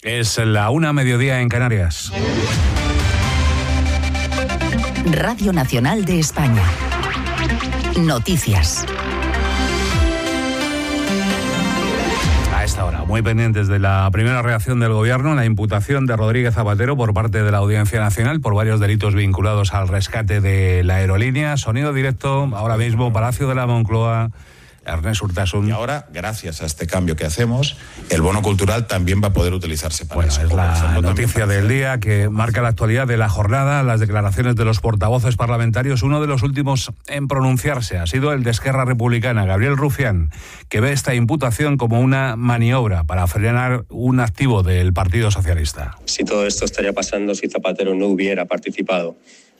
Es la 1:00 en Canarias. Radio Nacional de España. Noticias. A esta hora, muy pendientes de la primera reacción del Gobierno, la imputación de Rodríguez Zapatero por parte de la Audiencia Nacional por varios delitos vinculados al rescate de la aerolínea. Sonido directo, ahora mismo, Palacio de la Moncloa. Ernest Urtasun. Y ahora, gracias a este cambio que hacemos, el bono cultural también va a poder utilizarse para eso. Es la noticia del día que marca la actualidad de la jornada. Las declaraciones de los portavoces parlamentarios. Uno de los últimos en pronunciarse ha sido el de Esquerra Republicana, Gabriel Rufián, que ve esta imputación como una maniobra para frenar un activo del Partido Socialista. Si todo esto estaría pasando si Zapatero no hubiera participado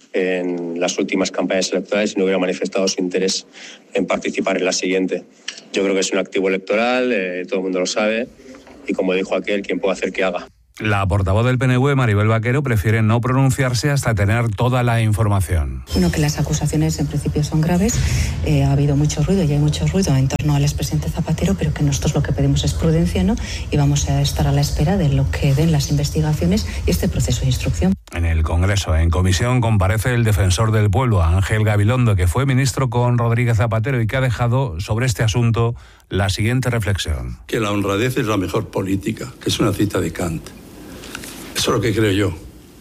en las últimas campañas electorales y no hubiera manifestado su interés en participar en la siguiente. Yo creo que es un activo electoral, todo el mundo lo sabe, y como dijo aquel, quien puede hacer que haga. La portavoz del PNV, Maribel Vaquero, prefiere no pronunciarse hasta tener toda la información. Bueno, que las acusaciones en principio son graves, ha habido mucho ruido y hay mucho ruido en torno al expresidente Zapatero, pero que nosotros lo que pedimos es prudencia, ¿no? Y vamos a estar a la espera de lo que den las investigaciones y este proceso de instrucción. En el Congreso, en comisión, comparece el defensor del pueblo, Ángel Gabilondo, que fue ministro con Rodríguez Zapatero y que ha dejado sobre este asunto la siguiente reflexión. Que la honradez es la mejor política, que es una cita de Kant. Eso es lo que creo yo.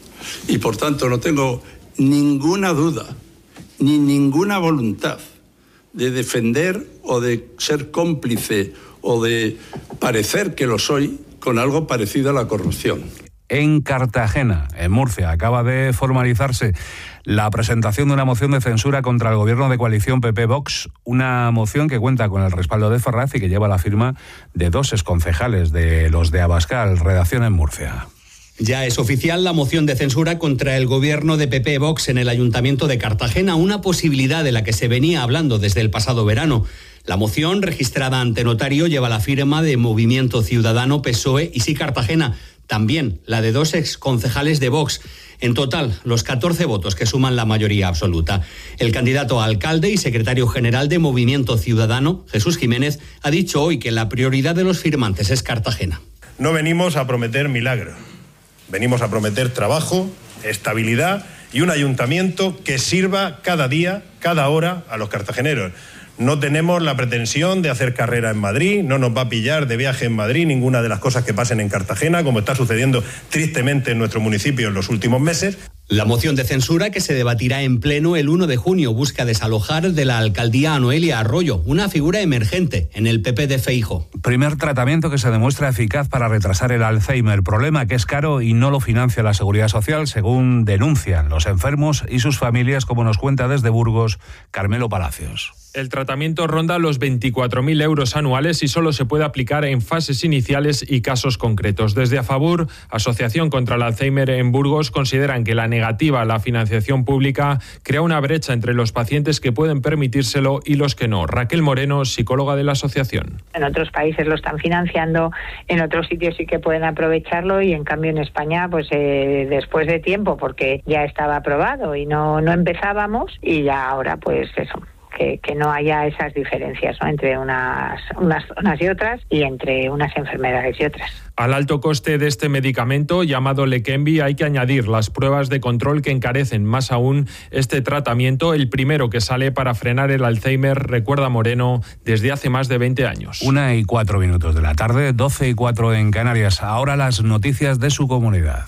Y por tanto no tengo ninguna duda, ni ninguna voluntad de defender o de ser cómplice o de parecer que lo soy con algo parecido a la corrupción. En Cartagena, en Murcia, acaba de formalizarse la presentación de una moción de censura contra el gobierno de coalición PP-Vox, una moción que cuenta con el respaldo de Ferraz y que lleva la firma de 2 exconcejales de los de Abascal, redacción en Murcia. Ya es oficial la moción de censura contra el gobierno de PP-Vox en el Ayuntamiento de Cartagena, una posibilidad de la que se venía hablando desde el pasado verano. La moción, registrada ante notario, lleva la firma de Movimiento Ciudadano, PSOE y Sí Cartagena, también la de 2 exconcejales de Vox. En total, los 14 votos que suman la mayoría absoluta. El candidato a alcalde y secretario general de Movimiento Ciudadano, Jesús Jiménez, ha dicho hoy que la prioridad de los firmantes es Cartagena. No venimos a prometer milagros. Venimos a prometer trabajo, estabilidad y un ayuntamiento que sirva cada día, cada hora a los cartageneros. No tenemos la pretensión de hacer carrera en Madrid, no nos va a pillar de viaje en Madrid ninguna de las cosas que pasen en Cartagena, como está sucediendo tristemente en nuestro municipio en los últimos meses. La moción de censura, que se debatirá en pleno el 1 de junio, busca desalojar de la alcaldía a Noelia Arroyo, una figura emergente en el PP de Feijóo. Primer tratamiento que se demuestra eficaz para retrasar el Alzheimer, problema que es caro y no lo financia la Seguridad Social, según denuncian los enfermos y sus familias, como nos cuenta desde Burgos Carmelo Palacios. El tratamiento ronda los 24.000 euros anuales y solo se puede aplicar en fases iniciales y casos concretos. Desde AFABUR, Asociación contra el Alzheimer en Burgos, consideran que la negativa a la financiación pública crea una brecha entre los pacientes que pueden permitírselo y los que no. Raquel Moreno, psicóloga de la asociación. En otros países lo están financiando, en otros sitios sí que pueden aprovecharlo y en cambio en España, pues después de tiempo, porque ya estaba aprobado y no empezábamos y ya ahora pues eso. Que no haya esas diferencias, ¿no?, entre unas zonas y otras y entre unas enfermedades y otras. Al alto coste de este medicamento llamado Leqembi hay que añadir las pruebas de control que encarecen más aún este tratamiento, el primero que sale para frenar el Alzheimer, recuerda Moreno, desde hace más de 20 años. 1:04 de la tarde, 12:04 en Canarias. Ahora las noticias de su comunidad.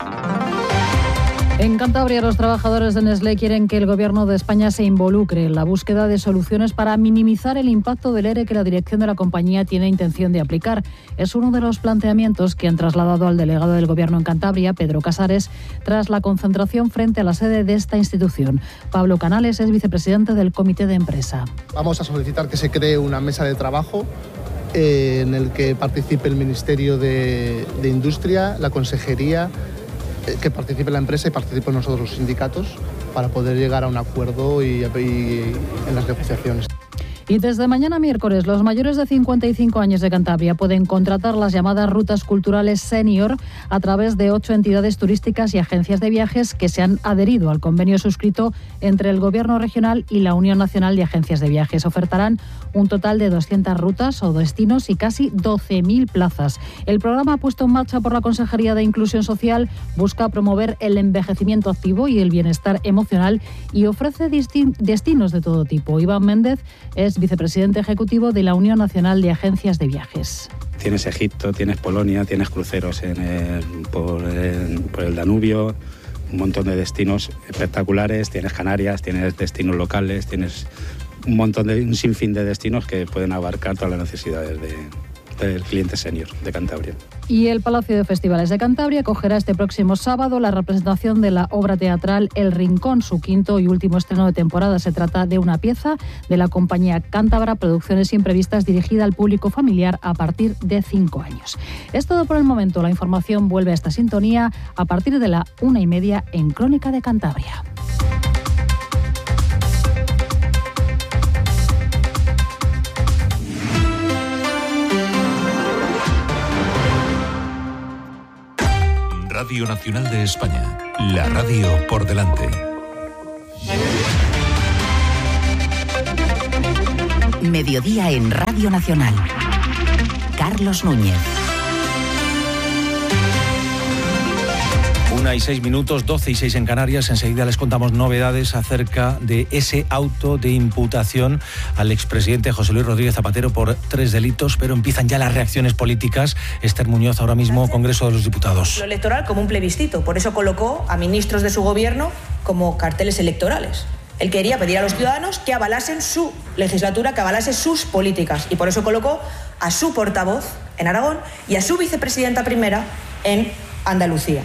En Cantabria, los trabajadores de Nestlé quieren que el Gobierno de España se involucre en la búsqueda de soluciones para minimizar el impacto del ERE que la dirección de la compañía tiene intención de aplicar. Es uno de los planteamientos que han trasladado al delegado del Gobierno en Cantabria, Pedro Casares, tras la concentración frente a la sede de esta institución. Pablo Canales es vicepresidente del Comité de Empresa. Vamos a solicitar que se cree una mesa de trabajo en el que participe el Ministerio de Industria, la Consejería, que participe la empresa y participen nosotros los sindicatos para poder llegar a un acuerdo y en las negociaciones. Y desde mañana miércoles, los mayores de 55 años de Cantabria pueden contratar las llamadas rutas culturales senior a través de 8 entidades turísticas y agencias de viajes que se han adherido al convenio suscrito entre el Gobierno regional y la Unión Nacional de Agencias de Viajes. Ofertarán un total de 200 rutas o destinos y casi 12.000 plazas. El programa puesto en marcha por la Consejería de Inclusión Social busca promover el envejecimiento activo y el bienestar emocional y ofrece destinos de todo tipo. Iván Méndez es vicepresidente ejecutivo de la Unión Nacional de Agencias de Viajes. Tienes Egipto, tienes Polonia, tienes cruceros por el Danubio, un montón de destinos espectaculares, tienes Canarias, tienes destinos locales, tienes un sinfín de destinos que pueden abarcar todas las necesidades del cliente senior de Cantabria. Y el Palacio de Festivales de Cantabria acogerá este próximo sábado la representación de la obra teatral El Rincón, su quinto y último estreno de temporada. Se trata de una pieza de la compañía cántabra Producciones Imprevistas dirigida al público familiar a partir de 5 años. Es todo por el momento. La información vuelve a esta sintonía a partir de la 1:30 en Crónica de Cantabria. Radio Nacional de España, la radio por delante. Mediodía en Radio Nacional. Carlos Núñez. 1:06, 12:06 en Canarias. Enseguida les contamos novedades acerca de ese auto de imputación al expresidente José Luis Rodríguez Zapatero por 3 delitos, pero empiezan ya las reacciones políticas. Esther Muñoz, ahora mismo, Congreso de los Diputados. Lo electoral como un plebiscito, por eso colocó a ministros de su gobierno como carteles electorales. Él quería pedir a los ciudadanos que avalasen su legislatura, que avalase sus políticas, y por eso colocó a su portavoz en Aragón y a su vicepresidenta primera en Andalucía.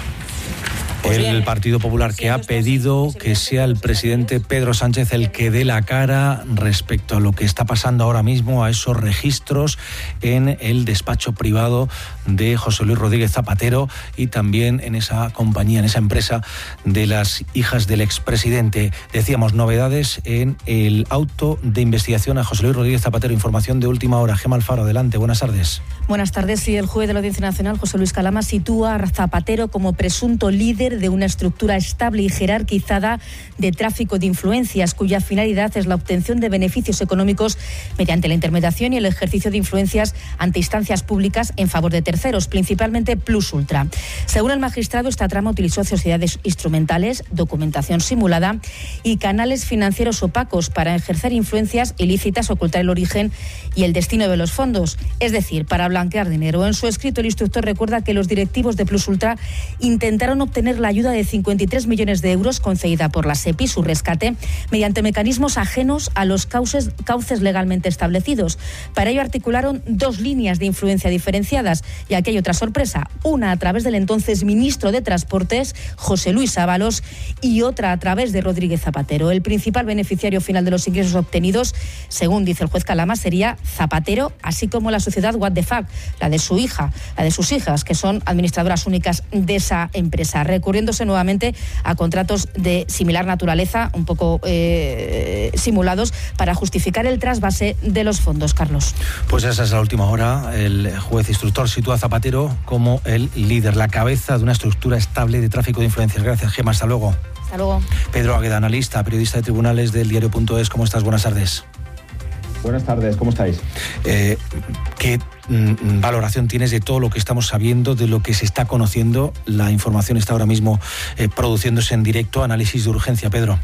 El Partido Popular, que ha pedido que sea el presidente Pedro Sánchez el que dé la cara respecto a lo que está pasando ahora mismo, a esos registros en el despacho privado de José Luis Rodríguez Zapatero y también en esa compañía, en esa empresa de las hijas del expresidente. Decíamos, novedades en el auto de investigación a José Luis Rodríguez Zapatero. Información de última hora. Gemma Alfaro, adelante. Buenas tardes. Buenas tardes. Sí, el juez de la Audiencia Nacional, José Luis Calama, sitúa a Zapatero como presunto líder de una estructura estable y jerarquizada de tráfico de influencias, cuya finalidad es la obtención de beneficios económicos mediante la intermediación y el ejercicio de influencias ante instancias públicas en favor de terceros, principalmente Plus Ultra. Según el magistrado, esta trama utilizó sociedades instrumentales, documentación simulada y canales financieros opacos para ejercer influencias ilícitas, ocultar el origen y el destino de los fondos, es decir, para blanquear dinero. En su escrito, el instructor recuerda que los directivos de Plus Ultra intentaron obtener la ayuda de 53 millones de euros concedida por la SEPI, su rescate, mediante mecanismos ajenos a los cauces legalmente establecidos. Para ello articularon 2 líneas de influencia diferenciadas, y aquí hay otra sorpresa, una a través del entonces ministro de Transportes, José Luis Ábalos, y otra a través de Rodríguez Zapatero. El principal beneficiario final de los ingresos obtenidos, según dice el juez Calama, sería Zapatero, así como la sociedad What the Fuck, la de sus hijas, que son administradoras únicas de esa empresa, recurriéndose nuevamente a contratos de similar naturaleza, un poco simulados, para justificar el trasvase de los fondos. Carlos. Pues esa es la última hora. El juez instructor sitúa a Zapatero como el líder, la cabeza de una estructura estable de tráfico de influencias. Gracias, Gemma. Hasta luego. Hasta luego. Pedro Águeda, analista, periodista de tribunales del diario.es. ¿Cómo estás? Buenas tardes. Buenas tardes, ¿cómo estáis? ¿Qué valoración tienes de todo lo que estamos sabiendo, de lo que se está conociendo? La información está ahora mismo produciéndose en directo. Análisis de urgencia, Pedro.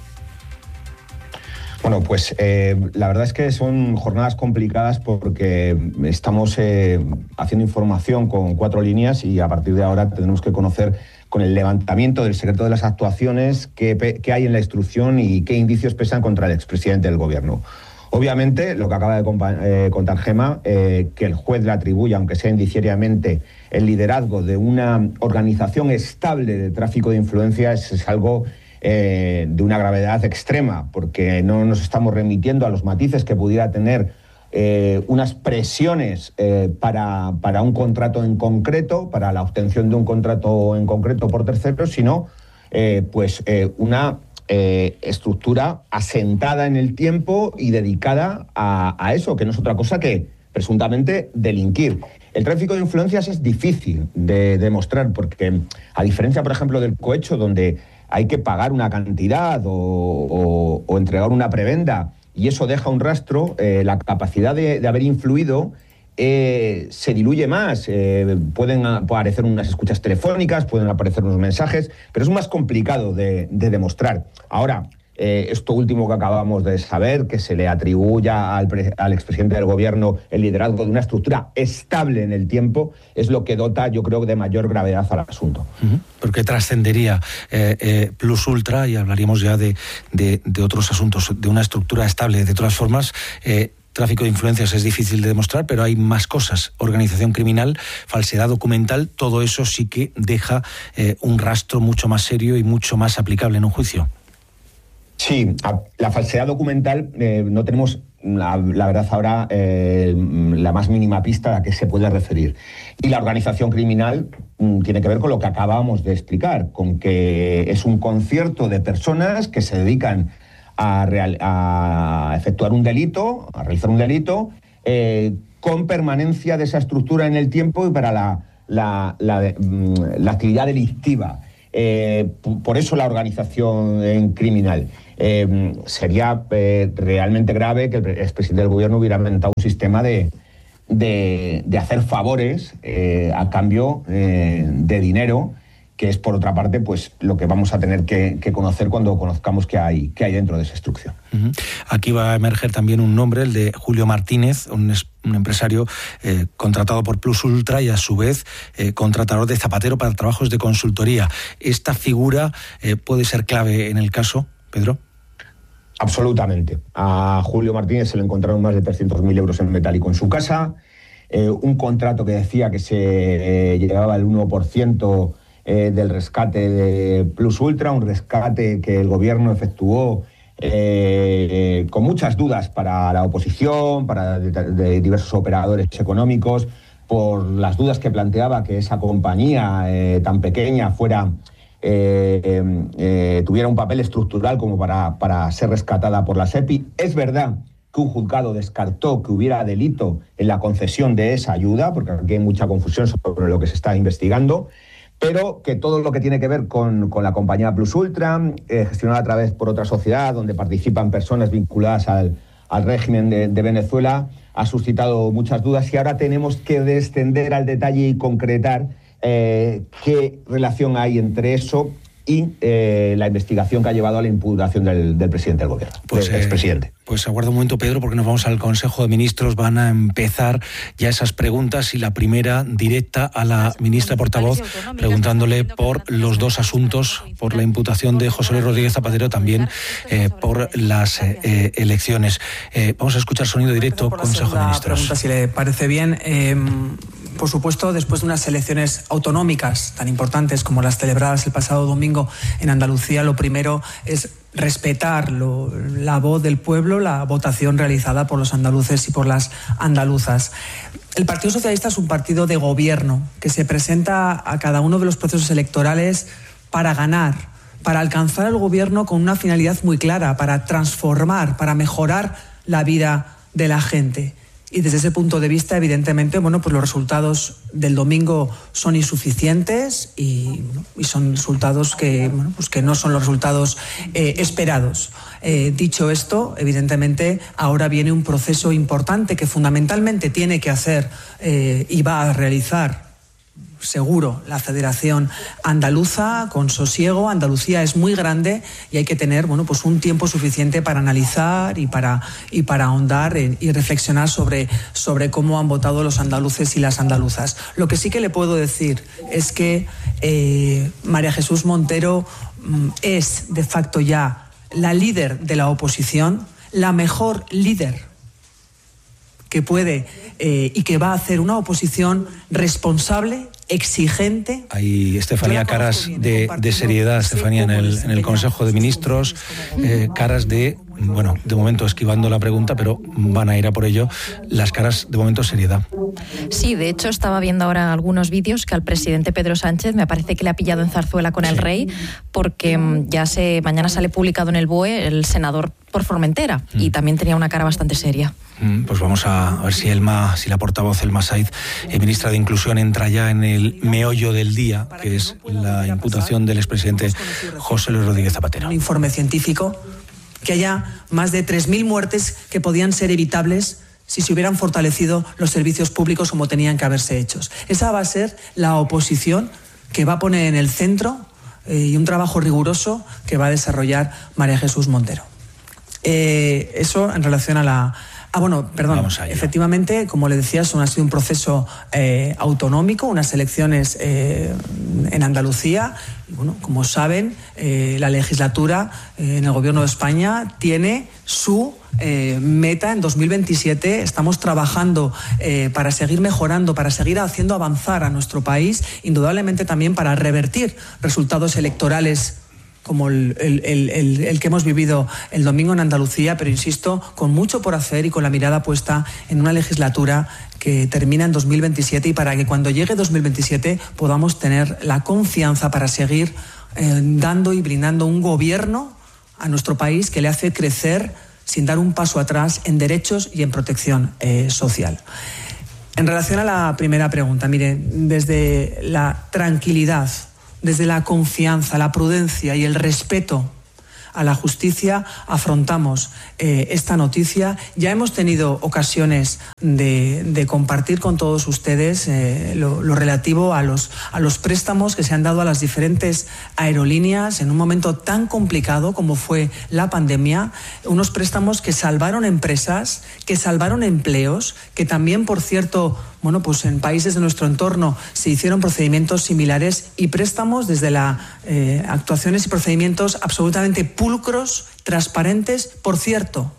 Bueno, pues la verdad es que son jornadas complicadas porque estamos haciendo información con 4 líneas y a partir de ahora tenemos que conocer, con el levantamiento del secreto de las actuaciones, qué hay en la instrucción y qué indicios pesan contra el expresidente del Gobierno. Obviamente, lo que acaba de contar Gemma, que el juez le atribuya, aunque sea indiciariamente, el liderazgo de una organización estable de tráfico de influencias es algo de una gravedad extrema, porque no nos estamos remitiendo a los matices que pudiera tener unas presiones para un contrato en concreto, para la obtención de un contrato en concreto por terceros, sino una estructura asentada en el tiempo y dedicada a eso, que no es otra cosa que presuntamente delinquir. El tráfico de influencias es difícil de demostrar porque, a diferencia, por ejemplo, del cohecho, donde hay que pagar una cantidad o entregar una prebenda y eso deja un rastro, la capacidad de haber influido se diluye más. Pueden aparecer unas escuchas telefónicas, pueden aparecer unos mensajes, pero es más complicado de demostrar. Ahora, esto último que acabamos de saber, que se le atribuya al expresidente del gobierno el liderazgo de una estructura estable en el tiempo, es lo que dota, yo creo, de mayor gravedad al asunto. Porque trascendería Plus Ultra, y hablaríamos ya de otros asuntos, de una estructura estable. De todas formas, tráfico de influencias es difícil de demostrar, pero hay más cosas. Organización criminal, falsedad documental, todo eso sí que deja un rastro mucho más serio y mucho más aplicable en un juicio. Sí, la falsedad documental no tenemos, la verdad ahora, la más mínima pista a qué se puede referir. Y la organización criminal tiene que ver con lo que acabamos de explicar, con que es un concierto de personas que se dedican a efectuar un delito, a realizar un delito, con permanencia de esa estructura en el tiempo y para la actividad delictiva. Por eso la organización criminal. Sería realmente grave que el expresidente del gobierno hubiera inventado un sistema de hacer favores a cambio de dinero, que es, por otra parte, pues lo que vamos a tener que conocer cuando conozcamos qué hay dentro de esa instrucción. Aquí va a emerger también un nombre, el de Julio Martínez, un empresario contratado por Plus Ultra y, a su vez, contratador de Zapatero para trabajos de consultoría. ¿Esta figura puede ser clave en el caso, Pedro? Absolutamente. A Julio Martínez se le encontraron más de 300.000 euros en metálico en su casa, un contrato que decía que se llevaba el 1% del rescate de Plus Ultra, un rescate que el gobierno efectuó con muchas dudas para la oposición, para de diversos operadores económicos, por las dudas que planteaba que esa compañía tan pequeña tuviera un papel estructural como para ser rescatada por la SEPI. Es verdad que un juzgado descartó que hubiera delito en la concesión de esa ayuda, porque aquí hay mucha confusión sobre lo que se está investigando, pero que todo lo que tiene que ver con la compañía Plus Ultra, gestionada a través por otra sociedad donde participan personas vinculadas al régimen de Venezuela, ha suscitado muchas dudas y ahora tenemos que descender al detalle y concretar qué relación hay entre eso y la investigación que ha llevado a la imputación del presidente del gobierno, del expresidente. Pues aguarda un momento, Pedro, porque nos vamos al Consejo de Ministros. Van a empezar ya esas preguntas, y la primera directa a la ministra portavoz, preguntándole por los dos asuntos, por la imputación de José Luis Rodríguez Zapatero, también por las elecciones. Vamos a escuchar sonido directo, Consejo de Ministros. Pregunta, si le parece bien. Por supuesto, después de unas elecciones autonómicas tan importantes como las celebradas el pasado domingo en Andalucía, lo primero es respetar la voz del pueblo, la votación realizada por los andaluces y por las andaluzas. El Partido Socialista es un partido de gobierno que se presenta a cada uno de los procesos electorales para ganar, para alcanzar el gobierno con una finalidad muy clara, para transformar, para mejorar la vida de la gente. Y desde ese punto de vista, evidentemente, pues los resultados del domingo son insuficientes y son resultados que no son los resultados esperados. Dicho esto, evidentemente, ahora viene un proceso importante que fundamentalmente tiene que hacer y va a realizar, seguro, la Federación Andaluza con sosiego. Andalucía es muy grande y hay que tener un tiempo suficiente para analizar y para ahondar y reflexionar sobre cómo han votado los andaluces y las andaluzas. Lo que sí que le puedo decir es que María Jesús Montero es de facto ya la líder de la oposición, la mejor líder que puede y que va a hacer una oposición responsable, exigente. Hay, Estefanía, caras de seriedad, Estefanía, en el Consejo de Ministros, caras de bueno, de momento esquivando la pregunta, pero van a ir a por ello. Las caras, de momento, seriedad. Sí, de hecho, estaba viendo ahora algunos vídeos que al presidente Pedro Sánchez me parece que le ha pillado en zarzuela con el rey, porque mañana sale publicado en el BOE el senador por Formentera, y también tenía una cara bastante seria. Pues vamos a ver si la portavoz Elma Saiz, ministra de Inclusión, entra ya en el meollo del día, que es la imputación del expresidente José Luis Rodríguez Zapatero. Un informe científico que haya más de 3.000 muertes que podían ser evitables si se hubieran fortalecido los servicios públicos como tenían que haberse hecho. Esa va a ser la oposición que va a poner en el centro y un trabajo riguroso que va a desarrollar María Jesús Montero. Eso en relación a la... efectivamente, como le decía, ha sido un proceso autonómico, unas elecciones en Andalucía. Y bueno, como saben, la legislatura en el Gobierno de España tiene su meta en 2027. Estamos trabajando para seguir mejorando, para seguir haciendo avanzar a nuestro país, indudablemente también para revertir resultados electorales como el que hemos vivido el domingo en Andalucía, pero insisto, con mucho por hacer y con la mirada puesta en una legislatura que termina en 2027, y para que cuando llegue 2027 podamos tener la confianza para seguir dando y brindando un gobierno a nuestro país que le hace crecer sin dar un paso atrás en derechos y en protección social. En relación a la primera pregunta, mire, desde la tranquilidad, desde la confianza, la prudencia y el respeto a la justicia afrontamos esta noticia. Ya hemos tenido ocasiones de compartir con todos ustedes lo relativo a los préstamos que se han dado a las diferentes aerolíneas en un momento tan complicado como fue la pandemia, unos préstamos que salvaron empresas, que salvaron empleos, que también, por cierto, pues en países de nuestro entorno se hicieron procedimientos similares, y préstamos desde actuaciones y procedimientos absolutamente pulcros, transparentes, por cierto,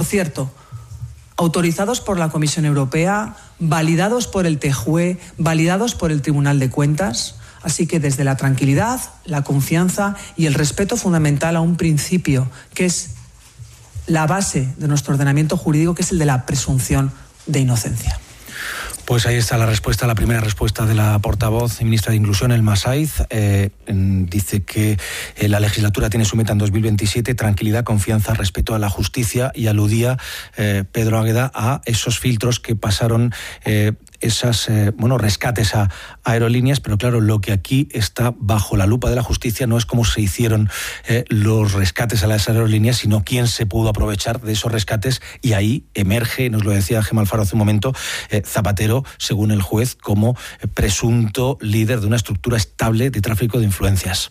autorizados por la Comisión Europea, validados por el TJUE, validados por el Tribunal de Cuentas. Así que desde la tranquilidad, la confianza y el respeto fundamental a un principio que es la base de nuestro ordenamiento jurídico, que es el de la presunción de inocencia. Pues ahí está la primera respuesta de la portavoz y ministra de Inclusión, Elma Saiz. Dice que la legislatura tiene su meta en 2027, tranquilidad, confianza, respeto a la justicia, y aludía Pedro Águeda a esos filtros que pasaron rescates a aerolíneas, pero claro, lo que aquí está bajo la lupa de la justicia no es cómo se hicieron los rescates a las aerolíneas, sino quién se pudo aprovechar de esos rescates, y ahí emerge, nos lo decía Gemma Alfaro hace un momento, Zapatero, según el juez, como presunto líder de una estructura estable de tráfico de influencias.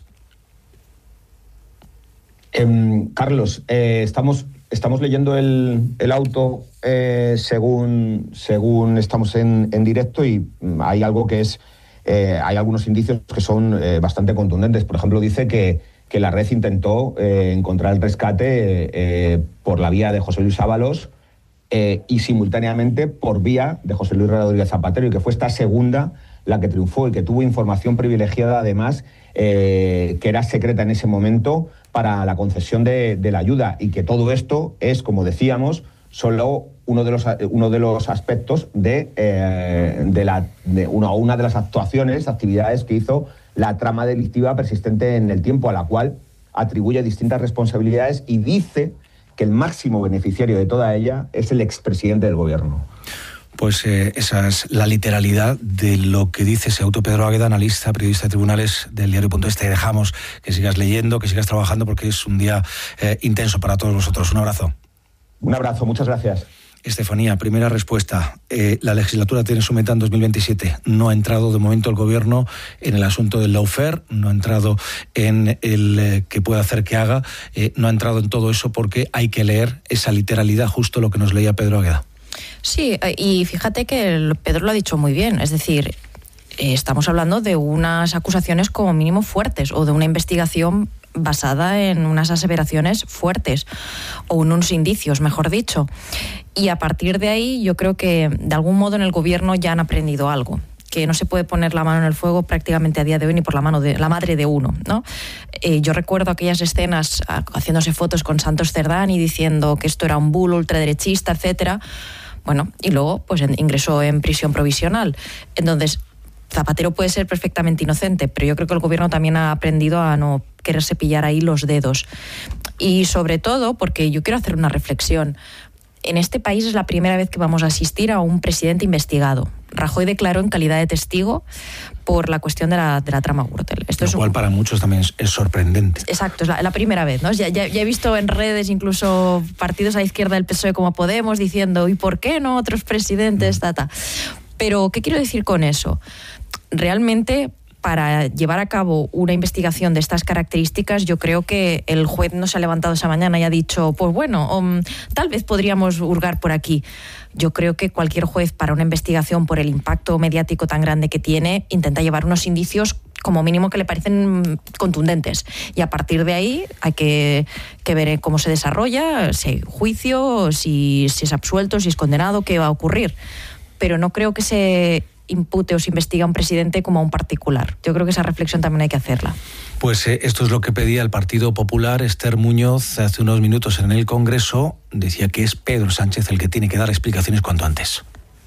Carlos, estamos leyendo el auto según estamos en directo, y hay algo que es hay algunos indicios que son bastante contundentes. Por ejemplo, dice que la red intentó encontrar el rescate por la vía de José Luis Ábalos y simultáneamente por vía de José Luis Rodríguez Zapatero, y que fue esta segunda la que triunfó y que tuvo información privilegiada, además, que era secreta en ese momento para la concesión de la ayuda, y que todo esto es, como decíamos, solo uno de los aspectos de una de las actividades que hizo la trama delictiva persistente en el tiempo, a la cual atribuye distintas responsabilidades, y dice que el máximo beneficiario de toda ella es el expresidente del gobierno. Pues esa es la literalidad de lo que dice ese auto. Pedro Águeda, analista, periodista de tribunales del diario.es. Te dejamos que sigas leyendo, que sigas trabajando, porque es un día intenso para todos vosotros. Un abrazo. Un abrazo, muchas gracias. Estefanía, primera respuesta. La legislatura tiene su meta en 2027. No ha entrado de momento el gobierno en el asunto del lawfare, no ha entrado en el que puede hacer que haga, no ha entrado en todo eso porque hay que leer esa literalidad, justo lo que nos leía Pedro Águeda. Sí, y fíjate que Pedro lo ha dicho muy bien, es decir, estamos hablando de unas acusaciones como mínimo fuertes, o de una investigación basada en unas aseveraciones fuertes, o unos indicios, mejor dicho. Y a partir de ahí yo creo que de algún modo en el gobierno ya han aprendido algo. que no se puede poner la mano en el fuego prácticamente a día de hoy ni por la madre de uno, ¿no? Yo recuerdo aquellas escenas haciéndose fotos con Santos Cerdán y diciendo que esto era un bulo ultraderechista, etcétera. Bueno, y luego pues ingresó en prisión provisional. Entonces, Zapatero puede ser perfectamente inocente, pero yo creo que el gobierno también ha aprendido a no quererse pillar ahí los dedos. Y sobre todo, porque yo quiero hacer una reflexión. En este país es la primera vez que vamos a asistir a un presidente investigado. Rajoy declaró en calidad de testigo por la cuestión de la trama Gürtel. Lo cual para muchos también es sorprendente. Exacto, es la primera vez, ¿no? Ya he visto en redes incluso partidos a la izquierda del PSOE como Podemos diciendo ¿y por qué no otros presidentes? Pero, ¿qué quiero decir con eso? Realmente, para llevar a cabo una investigación de estas características, yo creo que el juez no se ha levantado esa mañana y ha dicho, pues bueno, tal vez podríamos hurgar por aquí. Yo creo que cualquier juez para una investigación, por el impacto mediático tan grande que tiene, intenta llevar unos indicios como mínimo que le parecen contundentes. Y a partir de ahí hay que ver cómo se desarrolla, si hay juicio, si es absuelto, si es condenado, qué va a ocurrir. Pero no creo que se impute o se investiga a un presidente como a un particular. Yo creo que esa reflexión también hay que hacerla. Pues esto es lo que pedía el Partido Popular. Esther Muñoz hace unos minutos en el Congreso decía que es Pedro Sánchez el que tiene que dar explicaciones cuanto antes.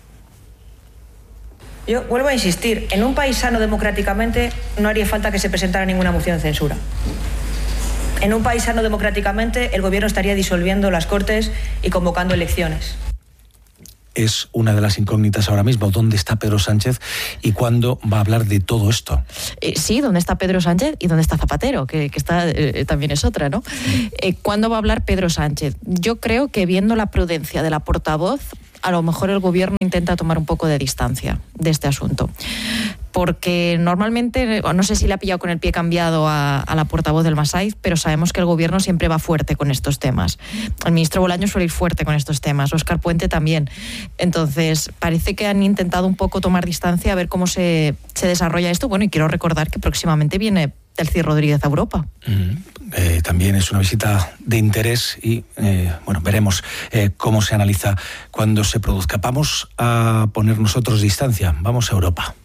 Yo vuelvo a insistir, en un país sano democráticamente no haría falta que se presentara ninguna moción de censura. En un país sano democráticamente el gobierno estaría disolviendo las Cortes y convocando elecciones. Es una de las incógnitas ahora mismo. ¿Dónde está Pedro Sánchez y cuándo va a hablar de todo esto? Sí, ¿dónde está Pedro Sánchez y dónde está Zapatero? Que está, también es otra, ¿no? ¿Cuándo va a hablar Pedro Sánchez? Yo creo que viendo la prudencia de la portavoz, a lo mejor el gobierno intenta tomar un poco de distancia de este asunto. Porque normalmente, no sé si le ha pillado con el pie cambiado a la portavoz del Masaiz, pero sabemos que el gobierno siempre va fuerte con estos temas. El ministro Bolaños suele ir fuerte con estos temas, Óscar Puente también. Entonces, parece que han intentado un poco tomar distancia a ver cómo se desarrolla esto. Bueno, y quiero recordar que próximamente viene Delcy Rodríguez a Europa. También es una visita de interés y veremos cómo se analiza cuando se produzca. Vamos a poner nosotros distancia, vamos a Europa.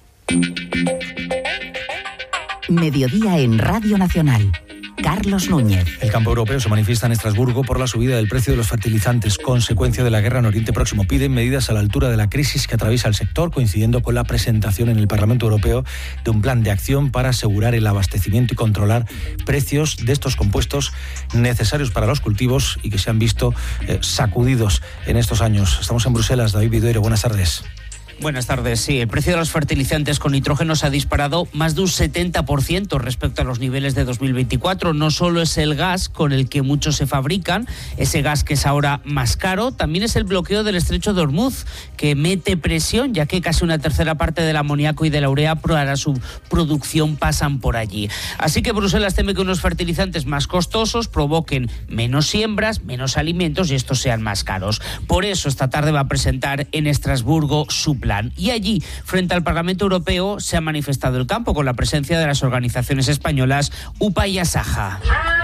Mediodía en Radio Nacional. Carlos Núñez. El campo europeo se manifiesta en Estrasburgo por la subida del precio de los fertilizantes, consecuencia de la guerra en Oriente Próximo. Piden medidas a la altura de la crisis que atraviesa el sector, coincidiendo con la presentación en el Parlamento Europeo de un plan de acción para asegurar el abastecimiento y controlar precios de estos compuestos necesarios para los cultivos y que se han visto sacudidos en estos años. Estamos en Bruselas. David Vidoiro, buenas tardes. Buenas tardes. Sí, el precio de los fertilizantes con nitrógeno se ha disparado más de un 70% respecto a los niveles de 2024. No solo es el gas con el que muchos se fabrican, ese gas que es ahora más caro, también es el bloqueo del estrecho de Hormuz, que mete presión, ya que casi una tercera parte del amoníaco y de la urea para su producción pasan por allí. Así que Bruselas teme que unos fertilizantes más costosos provoquen menos siembras, menos alimentos y estos sean más caros. Por eso esta tarde va a presentar en Estrasburgo su plan. Y allí, frente al Parlamento Europeo, se ha manifestado el campo con la presencia de las organizaciones españolas UPA y Asaja.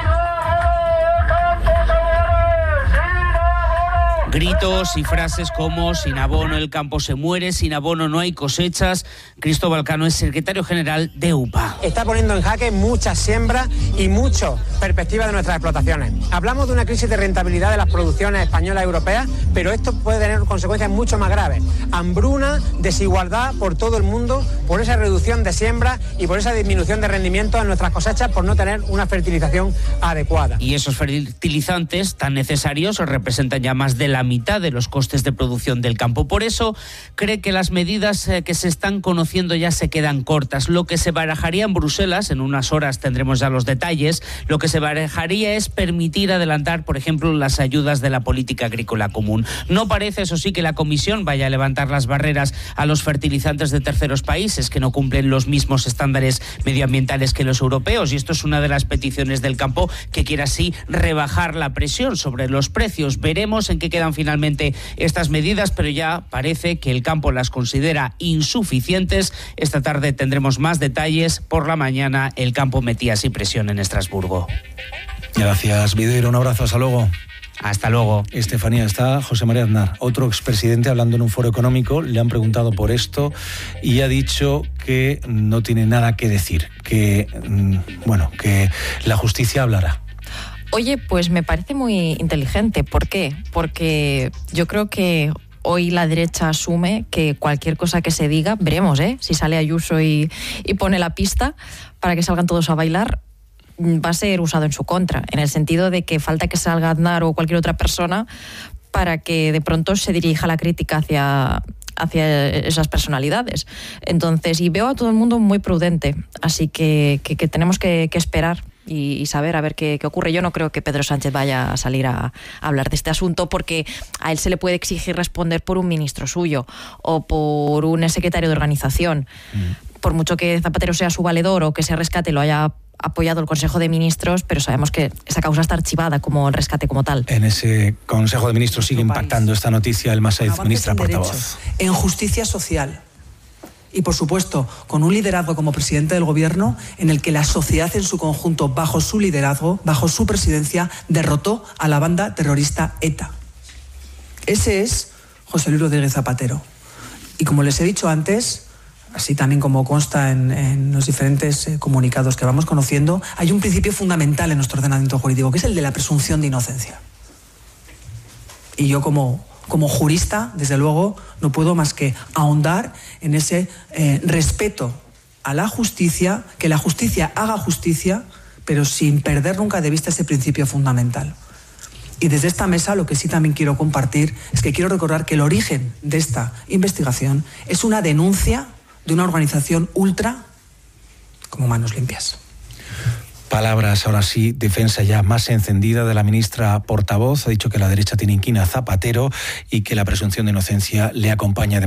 Gritos y frases como sin abono el campo se muere, sin abono no hay cosechas. Cristóbal Cano es secretario general de UPA. Está poniendo en jaque muchas siembras y mucho perspectiva de nuestras explotaciones. Hablamos de una crisis de rentabilidad de las producciones españolas y europeas, pero esto puede tener consecuencias mucho más graves. Hambruna, desigualdad por todo el mundo, por esa reducción de siembras y por esa disminución de rendimiento en nuestras cosechas por no tener una fertilización adecuada. Y esos fertilizantes tan necesarios representan ya más de la mitad de los costes de producción del campo. Por eso cree que las medidas que se están conociendo ya se quedan cortas. Lo que se barajaría en Bruselas, en unas horas tendremos ya los detalles, lo que se barajaría es permitir adelantar, por ejemplo, las ayudas de la política agrícola común. No parece, eso sí, que la Comisión vaya a levantar las barreras a los fertilizantes de terceros países que no cumplen los mismos estándares medioambientales que los europeos, y esto es una de las peticiones del campo, que quiere así rebajar la presión sobre los precios. Veremos en qué quedan finalmente estas medidas, pero ya parece que el campo las considera insuficientes. Esta tarde tendremos más detalles. Por la mañana el campo metía así presión en Estrasburgo. Gracias, Vidoiro. Un abrazo. Hasta luego. Hasta luego. Estefanía, está José María Aznar, otro expresidente, hablando en un foro económico. Le han preguntado por esto y ha dicho que no tiene nada que decir, que la justicia hablará. Oye, pues me parece muy inteligente. ¿Por qué? Porque yo creo que hoy la derecha asume que cualquier cosa que se diga, veremos, si sale Ayuso y pone la pista para que salgan todos a bailar, va a ser usado en su contra, en el sentido de que falta que salga Aznar o cualquier otra persona para que de pronto se dirija la crítica hacia esas personalidades. Entonces, y veo a todo el mundo muy prudente, así que tenemos que esperar y saber a ver qué ocurre. Yo no creo que Pedro Sánchez vaya a salir a hablar de este asunto, porque a él se le puede exigir responder por un ministro suyo o por un secretario de organización. Por mucho que Zapatero sea su valedor o que ese rescate lo haya apoyado el Consejo de Ministros, pero sabemos que esa causa está archivada como el rescate como tal. En ese Consejo de Ministros sigue impactando esta noticia. Elma Saíz, ministra portavoz. En justicia social. Y, por supuesto, con un liderazgo como presidente del Gobierno en el que la sociedad en su conjunto, bajo su liderazgo, bajo su presidencia, derrotó a la banda terrorista ETA. Ese es José Luis Rodríguez Zapatero. Y como les he dicho antes, así también como consta en los diferentes comunicados que vamos conociendo, hay un principio fundamental en nuestro ordenamiento jurídico, que es el de la presunción de inocencia. Y yo como jurista, desde luego, no puedo más que ahondar en ese respeto a la justicia, que la justicia haga justicia, pero sin perder nunca de vista ese principio fundamental. Y desde esta mesa lo que sí también quiero compartir es que quiero recordar que el origen de esta investigación es una denuncia de una organización ultra como Manos Limpias. Palabras, ahora sí, defensa ya más encendida de la ministra portavoz. Ha dicho que la derecha tiene inquina a Zapatero y que la presunción de inocencia le acompaña de